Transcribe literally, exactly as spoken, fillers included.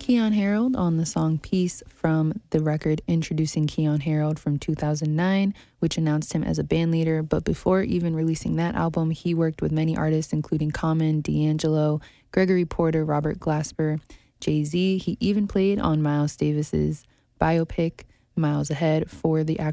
Keyon Harold on the song Peace from the record Introducing Keyon Harold from two thousand nine, which announced him as a bandleader. But before even releasing that album, he worked with many artists, including Common, D'Angelo, Gregory Porter, Robert Glasper, Jay-Z. He even played on Miles Davis's biopic, Miles Ahead, for the